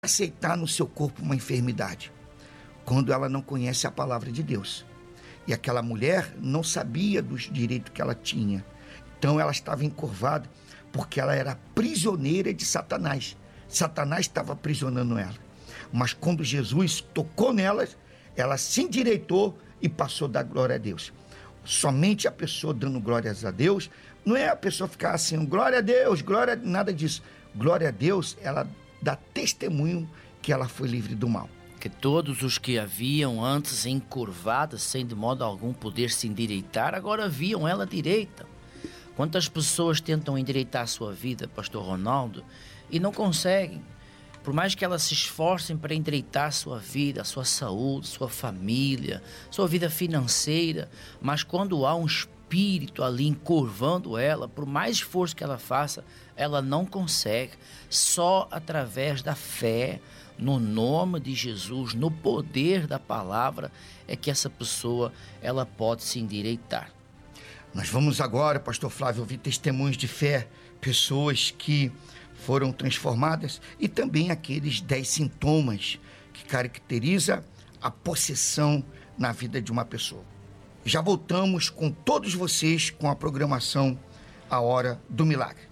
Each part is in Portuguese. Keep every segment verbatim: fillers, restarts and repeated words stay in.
aceitar no seu corpo uma enfermidade? Quando ela não conhece a palavra de Deus. E aquela mulher não sabia dos direitos que ela tinha. Então ela estava encurvada porque ela era prisioneira de Satanás. Satanás estava aprisionando ela. Mas quando Jesus tocou nelas, ela se endireitou e passou a dar glória a Deus. Somente a pessoa dando glórias a Deus, não é a pessoa ficar assim, glória a Deus, glória, nada disso. Glória a Deus, ela dá testemunho que ela foi livre do mal. Que todos os que haviam antes encurvados, sem de modo algum poder se endireitar, agora viam ela direita. Quantas pessoas tentam endireitar a sua vida, pastor Ronaldo, e não conseguem. Por mais que elas se esforcem para endireitar a sua vida, a sua saúde, sua família, sua vida financeira, mas quando há um espírito ali encurvando ela, por mais esforço que ela faça, ela não consegue. Só através da fé, no nome de Jesus, no poder da palavra, é que essa pessoa ela pode se endireitar. Nós vamos agora, pastor Flávio, ouvir testemunhos de fé, pessoas que foram transformadas e também aqueles dez sintomas que caracteriza a possessão na vida de uma pessoa. Já voltamos com todos vocês com a programação A Hora do Milagre.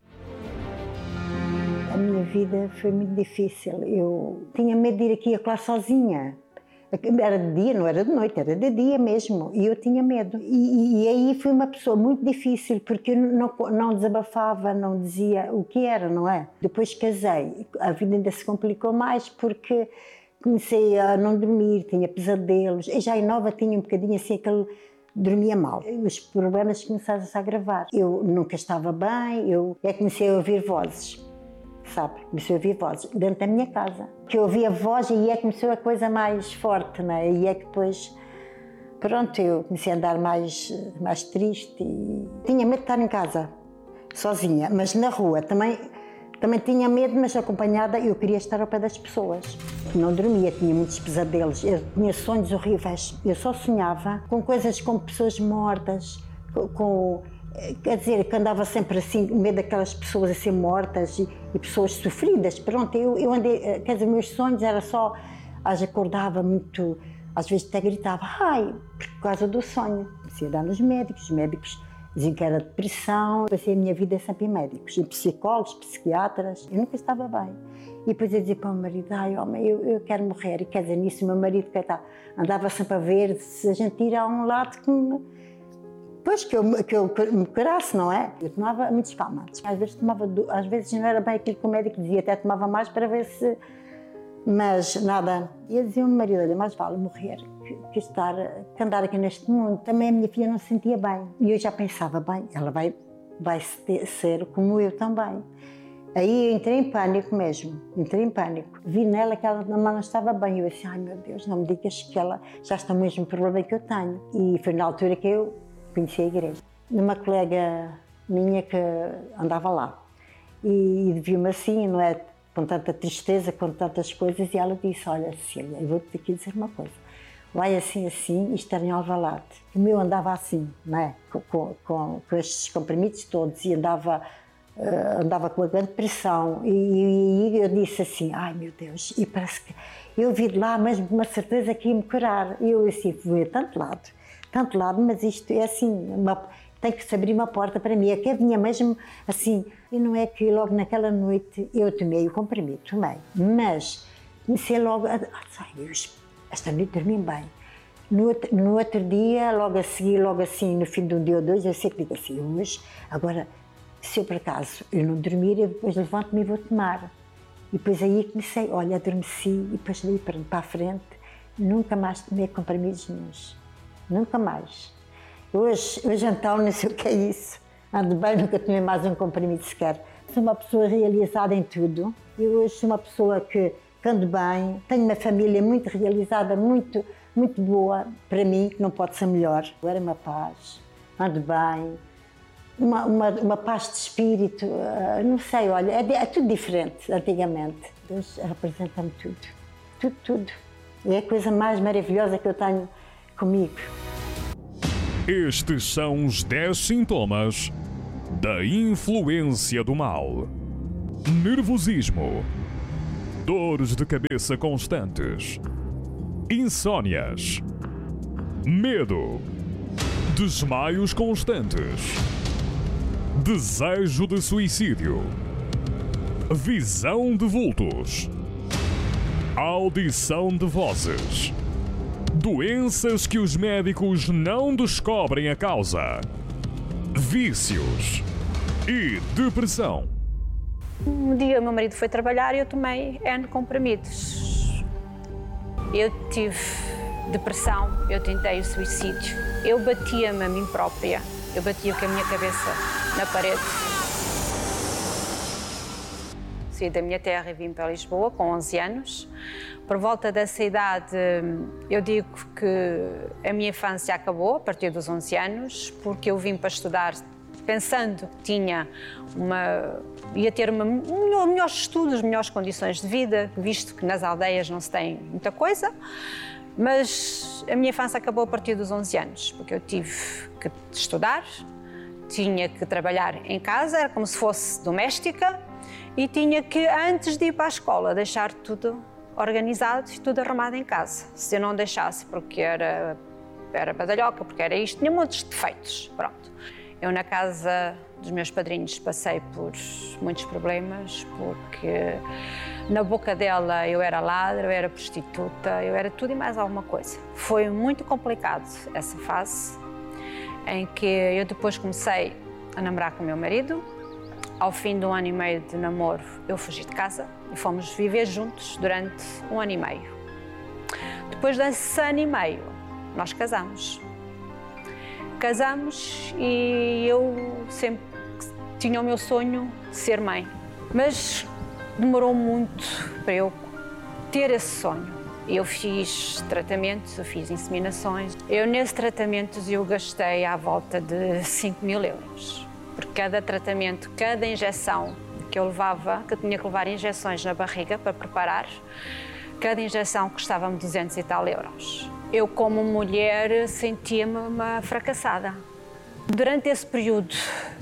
A minha vida foi muito difícil. Eu tinha medo de ir aqui a classe sozinha. Era de dia, não era de noite, era de dia mesmo. E eu tinha medo. E, e aí foi uma pessoa muito difícil, porque eu não, não desabafava, não dizia o que era, não é? Depois casei. A vida ainda se complicou mais, porque comecei a não dormir, tinha pesadelos. E já em nova tinha um bocadinho assim aquele... dormia mal. Os problemas começaram a se agravar. Eu nunca estava bem, eu é comecei a ouvir vozes. Sabe, comecei a ouvir vozes dentro da minha casa, que eu ouvia voz e é que começou a coisa mais forte, não é? E é que depois, pronto, eu comecei a andar mais, mais triste e tinha medo de estar em casa, sozinha, mas na rua também, também tinha medo, mas acompanhada, eu queria estar ao pé das pessoas. Não dormia, tinha muitos pesadelos, eu tinha sonhos horríveis, eu só sonhava com coisas como pessoas mortas, com... com quer dizer, que andava sempre assim, no meio daquelas pessoas assim mortas e, e pessoas sofridas. Pronto, eu, eu andei, quer dizer, meus sonhos era só, às vezes acordava muito, às vezes até gritava, ai, por causa do sonho. Comecei a dar nos médicos, os médicos diziam que era depressão. Passei a minha vida sempre em médicos, em psicólogos, psiquiatras, eu nunca estava bem. E depois eu dizia para o meu marido, ai homem, eu, eu quero morrer. E quer dizer, nisso o meu marido coitado, andava sempre a ver se a gente ir a um lado que me... Pois, que eu, que eu me curasse, não é? Eu tomava muitos calmantes. Às vezes, tomava, às vezes não era bem aquilo que o médico dizia, até tomava mais para ver se... Mas nada. E eu dizia ao meu marido, olha, mais vale morrer que, que, estar, que andar aqui neste mundo. Também a minha filha não se sentia bem. E eu já pensava, bem, ela vai, vai ser como eu também. Aí eu entrei em pânico mesmo, entrei em pânico. Vi nela que ela não estava bem. Eu disse, ai meu Deus, não me digas que ela já está no mesmo problema que eu tenho. E foi na altura que eu conheci a igreja. Uma colega minha que andava lá e viu-me assim, não é, com tanta tristeza, com tantas coisas, e ela disse, olha Cecília, eu vou-te aqui dizer uma coisa, vai assim, assim, isto era em Alvalade. O meu andava assim, não é, com, com, com, com estes comprimidos todos e andava, uh, andava com uma grande pressão e, e, e eu disse assim, ai meu Deus, e parece que eu vi de lá mesmo com uma certeza que ia me curar. E eu assim, fui a tanto lado, tanto lado, mas isto é assim, uma, tem que se abrir uma porta para mim, é que eu vinha mesmo assim, e não é que logo naquela noite eu tomei o comprimido, tomei, mas comecei logo a, ai Deus, esta noite dormi bem. No outro, no outro dia, logo a seguir, logo assim, no fim de um dia ou dois, eu sei que digo assim, hoje, agora, se eu por acaso eu não dormir, eu depois levanto-me e vou tomar. E depois aí comecei, olha, adormeci, e depois daí para, para a frente, nunca mais tomei comprimidos nenhuns. Nunca mais. Hoje, hoje então, não sei o que é isso. Ando bem, nunca tomei mais um comprimido sequer. Sou uma pessoa realizada em tudo. Eu hoje sou uma pessoa que, que ando bem, tenho uma família muito realizada, muito, muito boa para mim, que não pode ser melhor. Agora uma paz, ando bem, uma, uma, uma paz de espírito, uh, não sei, olha, é, é tudo diferente antigamente. Deus representa-me tudo, tudo, tudo. É a coisa mais maravilhosa que eu tenho comigo. Estes são os dez sintomas da influência do mal: nervosismo, dores de cabeça constantes, insônias, medo, desmaios constantes, desejo de suicídio, visão de vultos, audição de vozes, doenças que os médicos não descobrem a causa, vícios e depressão. Um dia o meu marido foi trabalhar e eu tomei N comprimidos. Eu tive depressão, eu tentei o suicídio, eu batia-me a mim própria, eu batia com a minha cabeça na parede. Saí da minha terra e vim para Lisboa com onze anos. Por volta dessa idade, eu digo que a minha infância acabou a partir dos onze anos, porque eu vim para estudar pensando que tinha uma, ia ter uma, um, melhores estudos, melhores condições de vida, visto que nas aldeias não se tem muita coisa. Mas a minha infância acabou a partir dos onze anos, porque eu tive que estudar, tinha que trabalhar em casa, era como se fosse doméstica, e tinha que, antes de ir para a escola, deixar tudo organizado e tudo arrumado em casa. Se eu não deixasse, porque era, era badalhoca, porque era isto, tinha muitos defeitos, pronto. Eu, na casa dos meus padrinhos, passei por muitos problemas, porque na boca dela eu era ladra, eu era prostituta, eu era tudo e mais alguma coisa. Foi muito complicado essa fase, em que eu depois comecei a namorar com o meu marido. Ao fim de um ano e meio de namoro, eu fugi de casa e fomos viver juntos durante um ano e meio. Depois desse ano e meio, nós casamos. Casamos e eu sempre tinha o meu sonho de ser mãe. Mas demorou muito para eu ter esse sonho. Eu fiz tratamentos, eu fiz inseminações. Eu, nesse tratamento, eu gastei à volta de cinco mil euros. Por cada tratamento, cada injeção que eu levava, que eu tinha que levar injeções na barriga para preparar, cada injeção custava-me duzentos e tal euros. Eu, como mulher, sentia-me uma fracassada. Durante esse período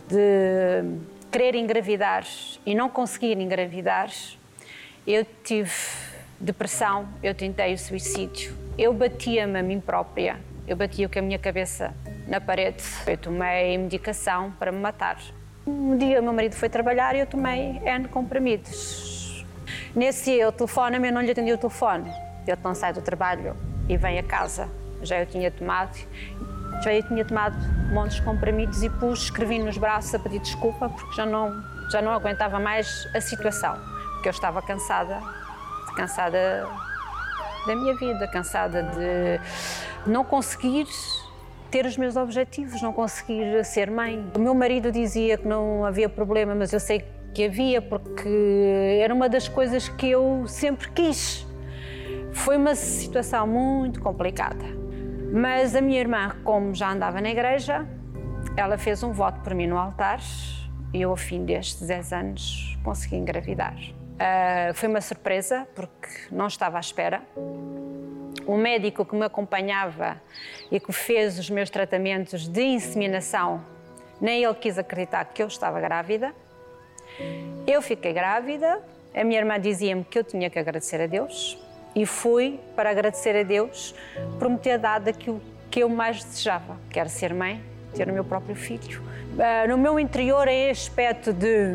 de querer engravidar e não conseguir engravidar, eu tive depressão, eu tentei o suicídio, eu batia-me a mim própria, eu batia com a minha cabeça na parede. Eu tomei medicação para me matar. Um dia o meu marido foi trabalhar e eu tomei N comprimidos. Nesse dia ele telefona-me, eu não lhe atendi o telefone. Ele não sai do trabalho e vem a casa. Já eu tinha tomado, já eu tinha tomado montes de comprimidos e pus, escrevi nos braços a pedir desculpa porque já não, já não aguentava mais a situação. Porque eu estava cansada, cansada da minha vida, cansada de não conseguir ter os meus objetivos, não conseguir ser mãe. O meu marido dizia que não havia problema, mas eu sei que havia, porque era uma das coisas que eu sempre quis. Foi uma situação muito complicada. Mas a minha irmã, como já andava na igreja, ela fez um voto por mim no altar e eu, ao fim destes dez anos, consegui engravidar. Uh, foi uma surpresa, porque não estava à espera. O médico que me acompanhava e que fez os meus tratamentos de inseminação, nem ele quis acreditar que eu estava grávida. Eu fiquei grávida, a minha irmã dizia-me que eu tinha que agradecer a Deus e fui para agradecer a Deus por me ter dado aquilo que eu mais desejava, que era ser mãe, ter o meu próprio filho. No meu interior, em aspecto de...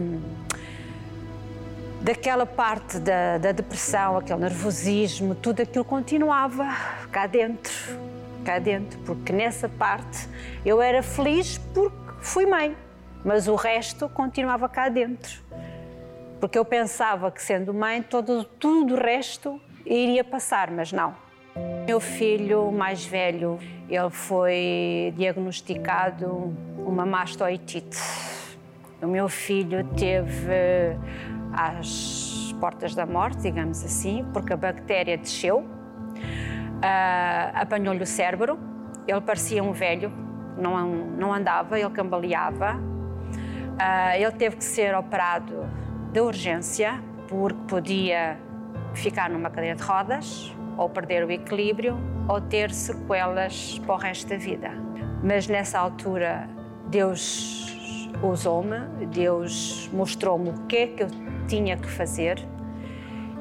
daquela parte da, da depressão, aquele nervosismo, tudo aquilo continuava cá dentro, cá dentro, porque nessa parte eu era feliz porque fui mãe, mas o resto continuava cá dentro, porque eu pensava que, sendo mãe, todo, tudo o resto iria passar, mas não. Meu filho mais velho, ele foi diagnosticado uma mastoidite. O meu filho teve às portas da morte, digamos assim, porque a bactéria desceu, uh, apanhou-lhe o cérebro, ele parecia um velho, não, não andava, ele cambaleava. Uh, ele teve que ser operado de urgência, porque podia ficar numa cadeira de rodas, ou perder o equilíbrio, ou ter sequelas para o resto da vida. Mas nessa altura, Deus usou-me, Deus mostrou-me o que é que eu tinha que fazer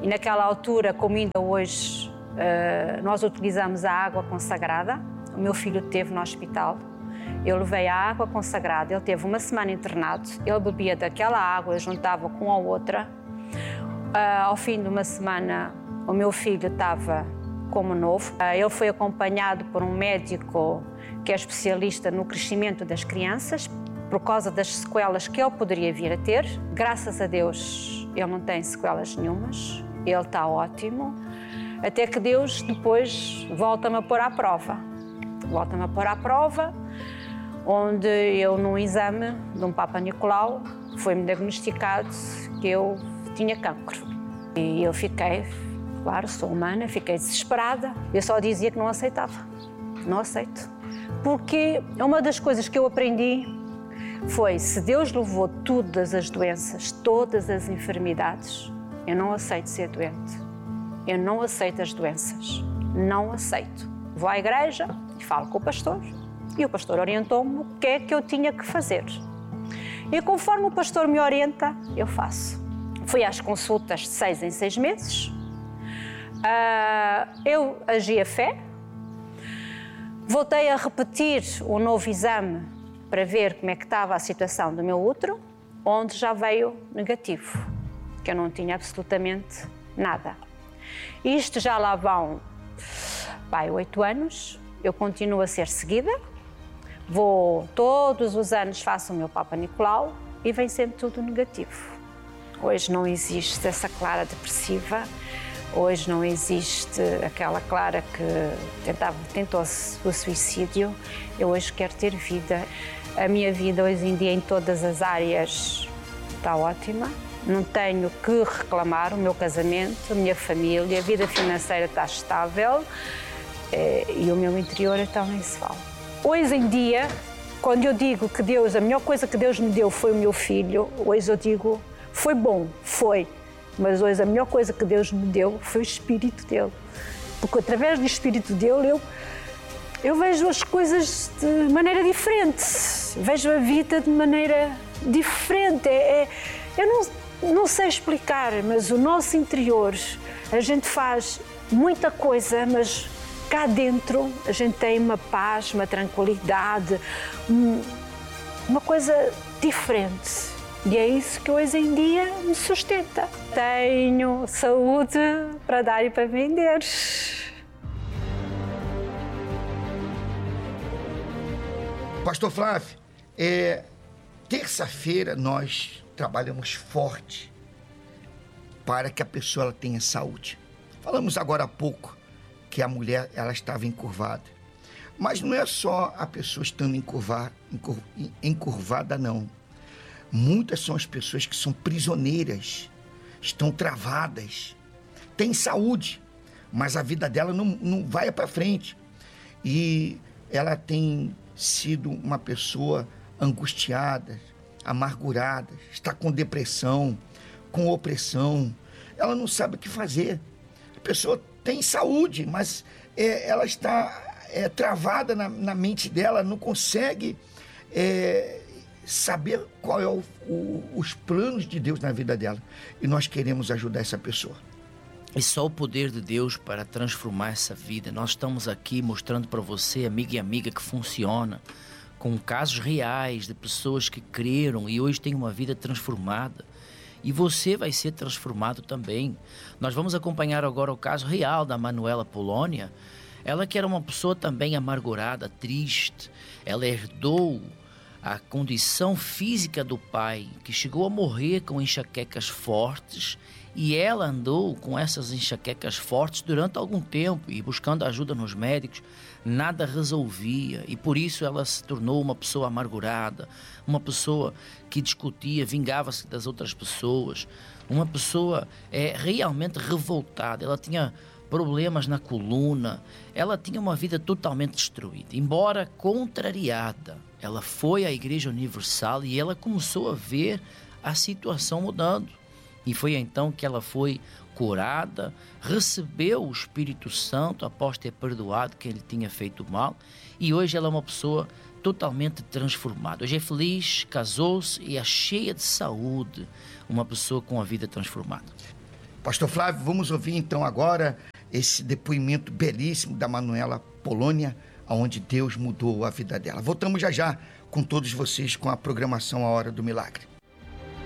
E naquela altura, como ainda hoje, uh, nós utilizamos a água consagrada. O meu filho teve no hospital. Eu levei a água consagrada. Ele teve uma semana internado. Ele bebia daquela água, juntava com a outra. Uh, ao fim de uma semana, o meu filho estava como novo. Uh, ele foi acompanhado por um médico que é especialista no crescimento das crianças, por causa das sequelas que ele poderia vir a ter. Graças a Deus, ele não tem sequelas nenhumas. Ele está ótimo, até que Deus depois volta-me a pôr à prova. Volta-me a pôr à prova, onde eu, num exame de um Papa Nicolau, foi-me diagnosticado que eu tinha cancro. E eu fiquei, claro, sou humana, fiquei desesperada. Eu só dizia que não aceitava. Não aceito. Porque uma das coisas que eu aprendi foi, se Deus levou todas as doenças, todas as enfermidades, eu não aceito ser doente. Eu não aceito as doenças. Não aceito. Vou à igreja e falo com o pastor. E o pastor orientou-me o que é que eu tinha que fazer. E conforme o pastor me orienta, eu faço. Fui às consultas de seis em seis meses. Uh, eu agi a fé. Voltei a repetir o novo exame para ver como é que estava a situação do meu útero, onde já veio negativo. Que eu não tinha absolutamente nada. Isto já lá vão, pai, oito anos, eu continuo a ser seguida, vou todos os anos, faço o meu Papa Nicolau e vem sempre tudo negativo. Hoje não existe essa Clara depressiva, hoje não existe aquela Clara que tentava, tentou o suicídio, eu hoje quero ter vida. A minha vida hoje em dia em todas as áreas está ótima. Não tenho que reclamar o meu casamento, a minha família, a vida financeira está estável e o meu interior então nem se fala. Hoje em dia, quando eu digo que Deus, a melhor coisa que Deus me deu foi o meu filho, hoje eu digo, foi bom, foi, mas hoje a melhor coisa que Deus me deu foi o Espírito dele. Porque através do Espírito dele eu, eu vejo as coisas de maneira diferente, vejo a vida de maneira diferente. É, é, eu não Não sei explicar, mas o nosso interior, a gente faz muita coisa, mas cá dentro a gente tem uma paz, uma tranquilidade, uma coisa diferente. E é isso que hoje em dia me sustenta. Tenho saúde para dar e para vender. Pastor Flávio, é, terça-feira nós trabalhamos forte para que a pessoa ela tenha saúde. Falamos agora há pouco que a mulher ela estava encurvada. Mas não é só a pessoa estando encurvar, encur, encurvada, não. Muitas são as pessoas que são prisioneiras, estão travadas, têm saúde, mas a vida dela não, não vai para frente. E ela tem sido uma pessoa angustiada, amargurada, está com depressão, com opressão, ela não sabe o que fazer. A pessoa tem saúde, mas é, ela está é, travada na, na mente dela, não consegue é, saber qual é o, o, os planos de Deus na vida dela. E nós queremos ajudar essa pessoa. E só o poder de Deus para transformar essa vida. Nós estamos aqui mostrando para você, amiga e amiga, que funciona, com casos reais de pessoas que creram e hoje têm uma vida transformada. E você vai ser transformado também. Nós vamos acompanhar agora o caso real da Manuela Polônia. Ela que era uma pessoa também amargurada, triste. Ela herdou a condição física do pai, que chegou a morrer com enxaquecas fortes. E ela andou com essas enxaquecas fortes durante algum tempo e buscando ajuda nos médicos, nada resolvia. E por isso ela se tornou uma pessoa amargurada, uma pessoa que discutia, vingava-se das outras pessoas, uma pessoa é, realmente revoltada. Ela tinha problemas na coluna, ela tinha uma vida totalmente destruída. Embora contrariada, ela foi à Igreja Universal e ela começou a ver a situação mudando. E foi então que ela foi curada, recebeu o Espírito Santo após ter perdoado quem lhe tinha feito mal. E hoje ela é uma pessoa totalmente transformada. Hoje é feliz, casou-se e é cheia de saúde. Uma pessoa com a vida transformada. Pastor Flávio, vamos ouvir então agora esse depoimento belíssimo da Manuela Polônia, onde Deus mudou a vida dela. Voltamos já já com todos vocês com a programação A Hora do Milagre.